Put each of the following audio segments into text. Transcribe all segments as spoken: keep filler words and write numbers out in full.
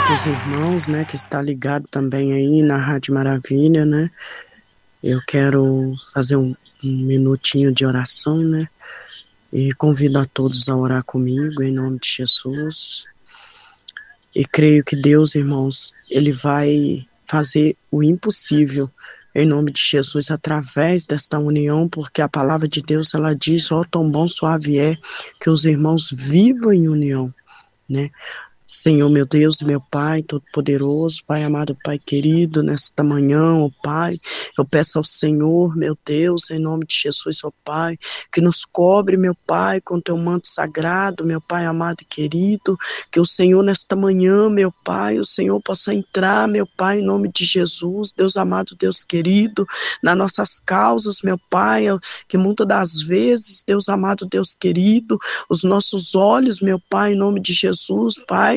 os irmãos, né, que está ligado também aí na Rádio Maravilha, né? Eu quero fazer um, um minutinho de oração, né? E convido a todos a orar comigo, em nome de Jesus. E creio que Deus, irmãos, Ele vai fazer o impossível, em nome de Jesus, através desta união, porque a palavra de Deus, ela diz, ó, tão bom, suave é, que os irmãos vivam em união, né? Senhor, meu Deus e meu Pai Todo-Poderoso, Pai amado, Pai querido, nesta manhã, ó Pai, eu peço ao Senhor, meu Deus, em nome de Jesus, ó Pai, que nos cobre, meu Pai, com teu manto sagrado, meu Pai amado e querido, que o Senhor nesta manhã, meu Pai, o Senhor possa entrar, meu Pai, em nome de Jesus, Deus amado, Deus querido, nas nossas causas, meu Pai, que muitas das vezes, Deus amado, Deus querido, os nossos olhos, meu Pai, em nome de Jesus, Pai,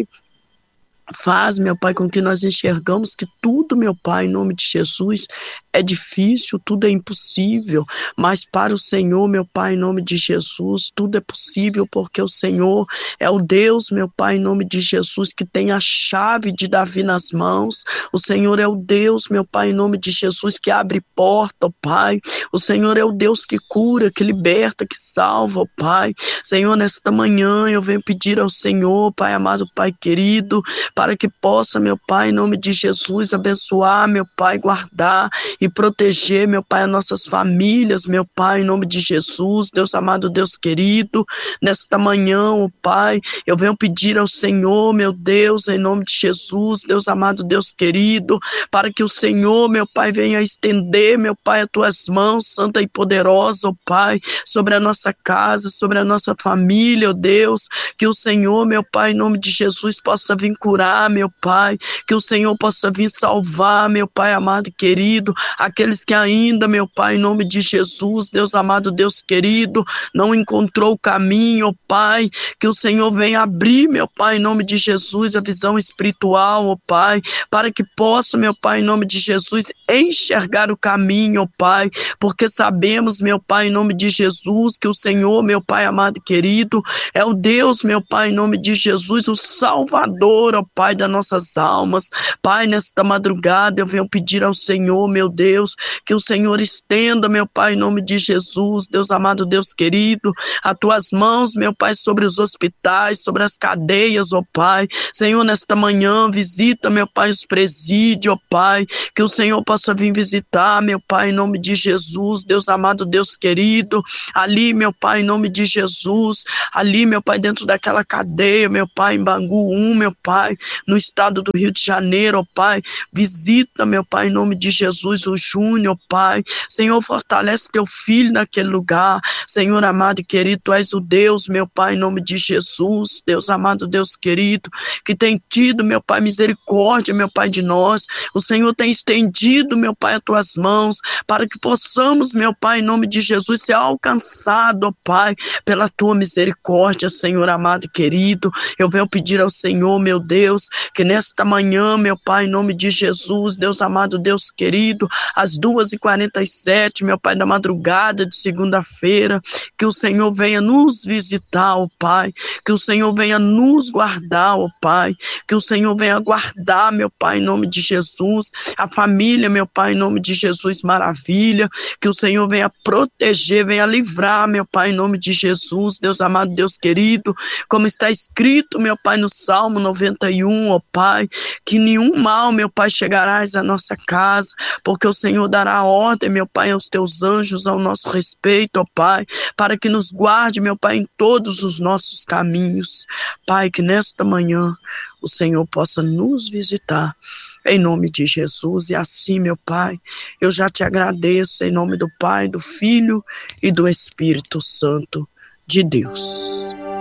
faz, meu Pai, com que nós enxergamos que tudo, meu Pai, em nome de Jesus, é difícil, tudo é impossível, mas para o Senhor, meu Pai, em nome de Jesus, tudo é possível, porque o Senhor é o Deus, meu Pai, em nome de Jesus, que tem a chave de Davi nas mãos. O Senhor é o Deus, meu Pai, em nome de Jesus, que abre porta, ó Pai. O Senhor é o Deus que cura, que liberta, que salva, ó Pai. Senhor, nesta manhã eu venho pedir ao Senhor, Pai amado, Pai querido, para que possa, meu Pai, em nome de Jesus, abençoar, meu Pai, guardar e proteger, meu Pai, as nossas famílias, meu Pai, em nome de Jesus, Deus amado, Deus querido, nesta manhã, ó Pai, eu venho pedir ao Senhor, meu Deus, em nome de Jesus, Deus amado, Deus querido, para que o Senhor, meu Pai, venha estender, meu Pai, as tuas mãos, santa e poderosa, ó Pai, sobre a nossa casa, sobre a nossa família, ó Deus, que o Senhor, meu Pai, em nome de Jesus, possa vir curar, meu Pai, que o Senhor possa vir salvar, meu Pai amado e querido, aqueles que ainda, meu Pai, em nome de Jesus, Deus amado, Deus querido, não encontrou o caminho, ó Pai, que o Senhor venha abrir, meu Pai, em nome de Jesus, a visão espiritual, ó Pai, para que possa, meu Pai, em nome de Jesus, enxergar o caminho, ó Pai, porque sabemos, meu Pai, em nome de Jesus, que o Senhor, meu Pai amado e querido, é o Deus, meu Pai, em nome de Jesus, o Salvador, ó Pai, das nossas almas. Pai, nesta madrugada eu venho pedir ao Senhor, meu Deus, que o Senhor estenda, meu Pai, em nome de Jesus, Deus amado, Deus querido, as tuas mãos, meu Pai, sobre os hospitais, sobre as cadeias, ó Pai. Senhor, nesta manhã, visita, meu Pai, os presídios, ó Pai, que o Senhor possa vir visitar, meu Pai, em nome de Jesus, Deus amado, Deus querido, ali, meu Pai, em nome de Jesus, ali, meu Pai, dentro daquela cadeia, meu Pai, em Bangu um, meu Pai, no estado do Rio de Janeiro, ó Pai, visita, meu Pai, em nome de Jesus, o Júnior, ó Pai, Senhor, fortalece teu filho naquele lugar, Senhor amado e querido, tu és o Deus, meu Pai, em nome de Jesus, Deus amado, Deus querido, que tem tido, meu Pai, misericórdia, meu Pai, de nós, o Senhor tem estendido, meu Pai, as tuas mãos, para que possamos, meu Pai, em nome de Jesus, ser alcançado, ó Pai, pela tua misericórdia, Senhor amado e querido, eu venho pedir ao Senhor, meu Deus, que nesta manhã, meu Pai, em nome de Jesus, Deus amado, Deus querido, às duas e quarenta e sete, meu Pai, da madrugada de segunda-feira, que o Senhor venha nos visitar, ó Pai, que o Senhor venha nos guardar, ó Pai, que o Senhor venha guardar, meu Pai, em nome de Jesus, a família, meu Pai, em nome de Jesus, maravilha, que o Senhor venha proteger, venha livrar, meu Pai, em nome de Jesus, Deus amado, Deus querido, como está escrito, meu Pai, no Salmo noventa e um, ó Pai, que nenhum mal, meu Pai, chegarás à nossa casa, porque o Senhor dará ordem, meu Pai, aos teus anjos ao nosso respeito, ó Pai, para que nos guarde, meu Pai, em todos os nossos caminhos. Pai, que nesta manhã o Senhor possa nos visitar, em nome de Jesus, e assim, meu Pai, eu já te agradeço, em nome do Pai, do Filho e do Espírito Santo de Deus.